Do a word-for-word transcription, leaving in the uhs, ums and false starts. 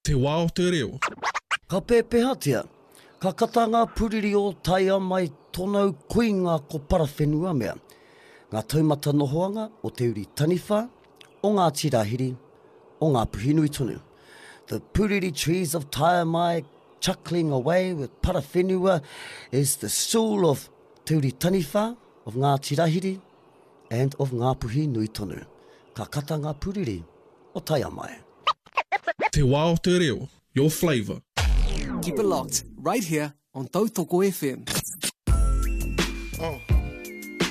Te wā o te reo. Ka pēpehatia, ka kata ngā puriri o taia mai tonau kuinga ko parawhenua mea. Ngā taumata nohoanga o te uri taniwha, o ngā tirahiri, o ngā puhinui tonu. The puriri trees of taia mai chuckling away with parawhenua is the soul of te uri taniwha, of ngā tirahiri, and of ngā puhinui tonu. Ka kata ngā puriri o taia mai. Te wā o te reo, your flavour. Keep it locked, right here on Tautoko F M.